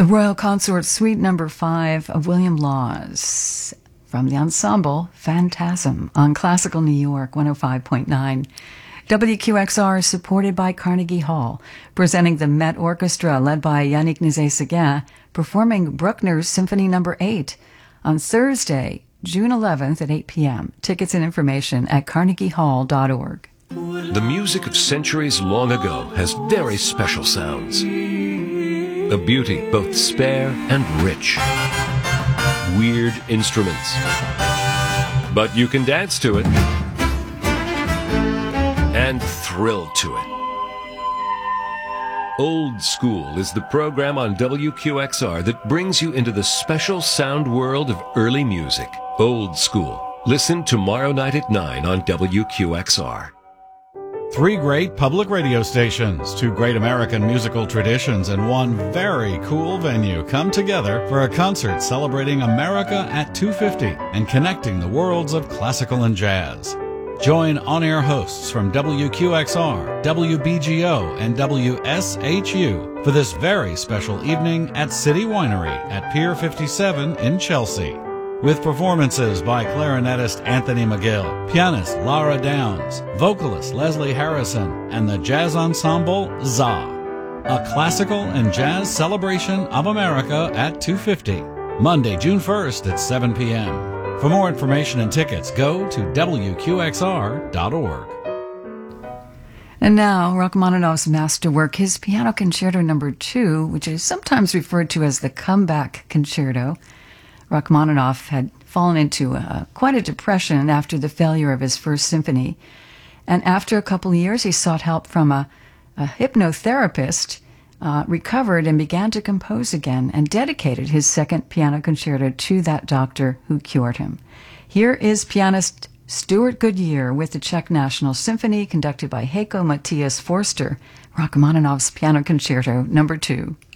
The Royal Consort Suite Number 5 of William Laws from the ensemble Phantasm on Classical New York 105.9. WQXR is supported by Carnegie Hall, presenting the Met Orchestra led by Yannick Nézet-Séguin, performing Bruckner's Symphony No. 8 on Thursday, June 11th at 8 p.m. Tickets and information at carnegiehall.org. The music of centuries long ago has very special sounds. A beauty both spare and rich. Weird instruments. But you can dance to it and thrill to it. Old School is the program on WQXR that brings you into the special sound world of early music. Old School. Listen tomorrow night at 9 on WQXR. 3 great public radio stations, 2 great American musical traditions, and 1 very cool venue come together for a concert celebrating America at 250 and connecting the worlds of classical and jazz. Join on-air hosts from WQXR, WBGO, and WSHU for this very special evening at City Winery at Pier 57 in Chelsea. With performances by clarinetist Anthony McGill, pianist Lara Downs, vocalist Leslie Harrison, and the jazz ensemble ZA. A classical and jazz celebration of America at 250, Monday, June 1st at 7 p.m. For more information and tickets, go to WQXR.org. And now, Rachmaninoff's masterwork, his Piano Concerto No. 2, which is sometimes referred to as the Comeback Concerto. Rachmaninoff had fallen into quite a depression after the failure of his first symphony. And after a couple of years, he sought help from a hypnotherapist, recovered, and began to compose again, and dedicated his second piano concerto to that doctor who cured him. Here is pianist Stuart Goodyear with the Czech National Symphony, conducted by Heiko Matthias Forster, Rachmaninoff's Piano Concerto No. 2.